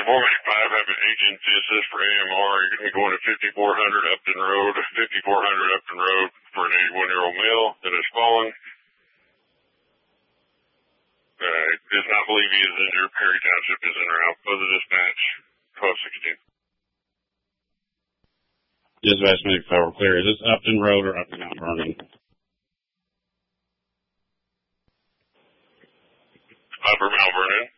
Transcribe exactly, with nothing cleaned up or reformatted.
four Mac five, have an agency assist for A M R. You're going to be going to fifty-four hundred Upton Road, fifty-four hundred Upton Road for an eighty-one-year-old male that has fallen. Uh, does not believe he is injured. Perry Township is in route. Other dispatch, twelve sixteen. Dispatch, make sure we're clear. Is this Upton Road or Upton Mount Vernon? Upper Mount Vernon.